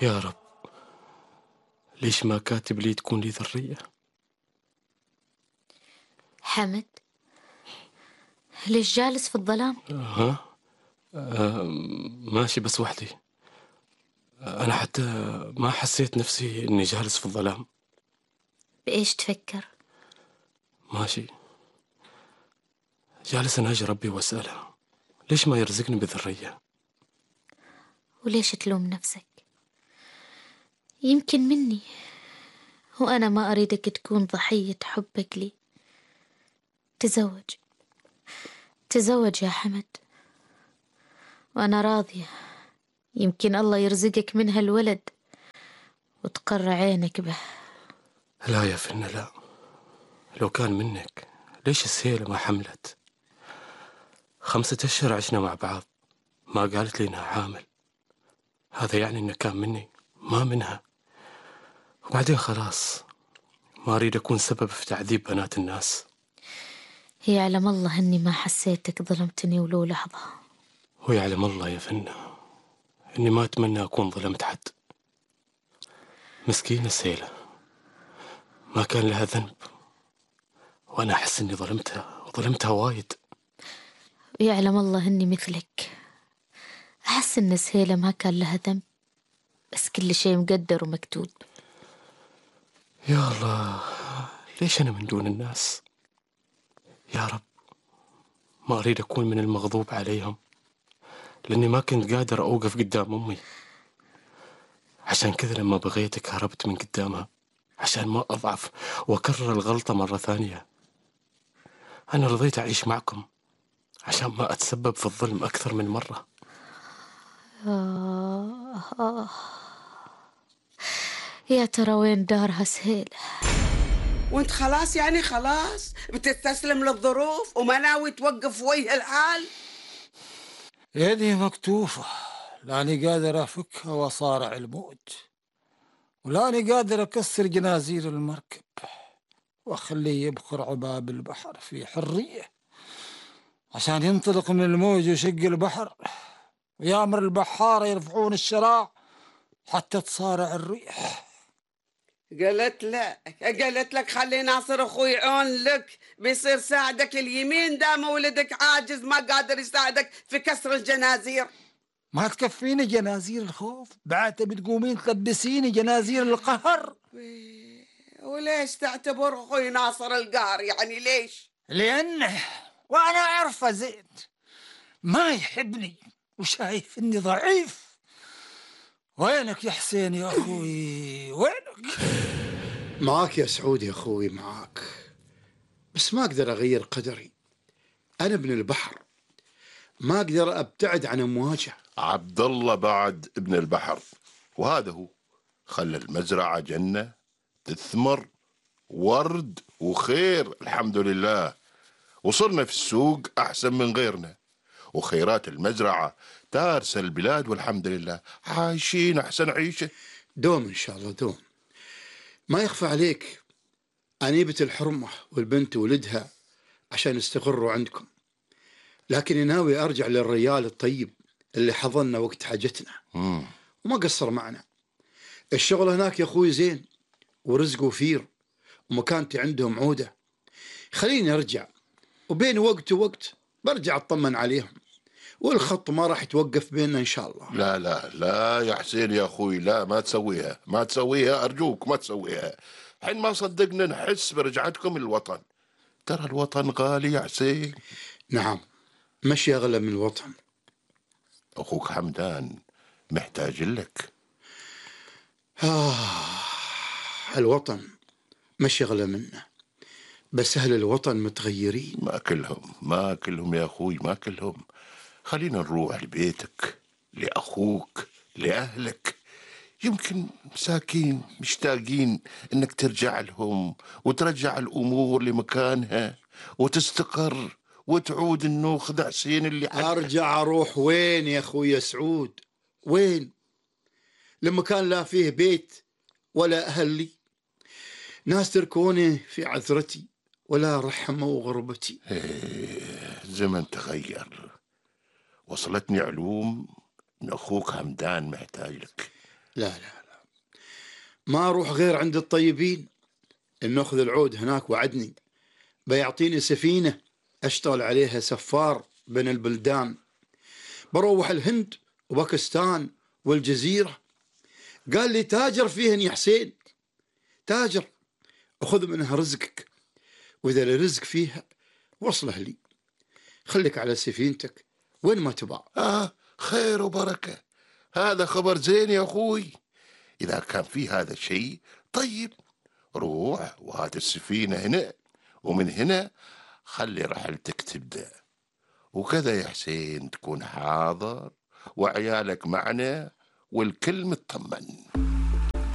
يا رب، ليش ما كاتب لي تكون لي ذرية؟ حمد، ليش جالس في الظلام؟ ها؟ ماشي بس وحدي. أنا حتى ما حسيت نفسي إني جالس في الظلام. بإيش تفكر؟ ماشي جالس أناجي ربي وأسأله ليش ما يرزقني بذرية. وليش تلوم نفسك؟ يمكن مني، وأنا ما أريدك تكون ضحية حبك لي. تزوج، تزوج يا حمد، وأنا راضية. يمكن الله يرزقك منها الولد وتقر عينك به. لا يا فنة لا، لو كان منك ليش السيلة ما حملت؟ 5 أشهر عشنا مع بعض، ما قالت لي إنها حامل. هذا يعني إنه كان مني ما منها. وبعدين خلاص، ما أريد أكون سبب في تعذيب بنات الناس. يعلم الله أني ما حسيتك ظلمتني ولو لحظة. ويعلم الله يا فنة إني ما أتمنى أكون ظلمت حد. مسكينة سيلة ما كان لها ذنب، وأنا أحس إني ظلمتها وظلمتها وايد. ويعلم الله أني مثلك، أحس إن سهيلة ما كان لها ذنب، بس كل شيء مقدر ومكتوب. يا الله، ليش أنا من دون الناس؟ يا رب، ما أريد أكون من المغضوب عليهم، لأني ما كنت قادر أوقف قدام أمي. عشان كذا لما بغيتك هربت من قدامها، عشان ما أضعف وأكرر الغلطة مرة ثانية. أنا رضيت أعيش معكم عشان ما أتسبب في الظلم أكثر من مرة. يا ترى وين دارها سهيلة؟ وانت خلاص يعني خلاص بتستسلم للظروف وما ناوي توقف وجه الحال؟ يدي مكتوفة، لاني قادر أفكها وأصارع الموت، ولاني قادر أكسر جنازير المركب وأخليه يبخر عباب البحر في حرية، عشان ينطلق من الموج ويشق البحر ويامر البحارة يرفعون الشراع حتى تصارع الريح. قالت لك خلي ناصر اخوي عون لك، بيصير ساعدك اليمين دام ولدك عاجز ما قادر يساعدك في كسر الجنازير. ما تكفيني جنازير الخوف، بعد تبي تقومين تلبسيني جنازير القهر؟ وليش تعتبر اخوي ناصر القهر يعني ليش؟ لأنه وأنا أعرفه زين ما يحبني وشايف إني ضعيف. وينك يا حسين يا أخوي، وينك؟ معاك يا سعود يا أخوي معاك، بس ما أقدر أغير قدري. أنا ابن البحر، ما أقدر أبتعد عن أمواجه. عبد الله بعد ابن البحر، وهذا هو خلى المزرعة جنة تثمر ورد وخير الحمد لله. وصلنا في السوق أحسن من غيرنا، وخيرات المزرعة تارس البلاد والحمد لله، عايشين أحسن عيشة. دوم إن شاء الله دوم. ما يخفى عليك أنيبة الحرمة والبنت ولدها عشان يستقروا عندكم، لكن ناوي أرجع للريال الطيب اللي حضننا وقت حاجتنا وما قصر معنا. الشغل هناك يا أخوي زين ورزق وفير ومكانتي عندهم عودة. خليني أرجع، وبين وقت ووقت برجع أطمن عليهم، والخط ما راح يتوقف بيننا إن شاء الله. لا لا لا يا حسين يا أخوي، لا ما تسويها، ما تسويها أرجوك، ما تسويها. حين ما صدقنا نحس برجعتكم للوطن. ترى الوطن غالي يا حسين. نعم، مشي أغلى من الوطن. أخوك حمدان محتاج لك. الوطن مشي أغلى منه، بس أهل الوطن متغيرين. ما كلهم يا أخوي، ما كلهم. خلينا نروح لبيتك، لأخوك، لأهلك. يمكن مساكين مشتاقين إنك ترجع لهم وترجع الأمور لمكانها وتستقر وتعود النوخ حسين اللي أرجع أروح وين يا أخوي سعود؟ وين؟ لما كان لا فيه بيت ولا أهل لي، ناس تركوني في عثرتي ولا رحموا غربتي. زمن تغير. وصلتني علوم إن أخوك حمدان محتاج لك. لا لا لا، ما أروح غير عند الطيبين، ناخذ العود هناك، وعدني بيعطيني سفينة أشتغل عليها سفار بين البلدان، بروح الهند وباكستان والجزيرة. قال لي تاجر فيهن يا حسين، تاجر، أخذ منها رزقك، وإذا الرزق فيها وصله لي، خليك على سفينتك وين ما تبع. خير وبركة، هذا خبر زين يا أخوي. إذا كان في هذا الشيء طيب، روح وهات السفينة هنا، ومن هنا خلي رحلتك تبدأ، وكذا يا حسين تكون حاضر وعيالك معنا والكل مطمن.